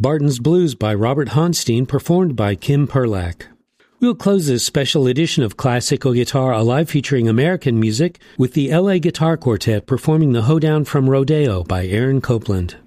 Barton's Blues by Robert Honstein, performed by Kim Perlak. We'll close this special edition of Classical Guitar Alive featuring American music with the LA Guitar Quartet performing the Hoedown from Rodeo by Aaron Copland.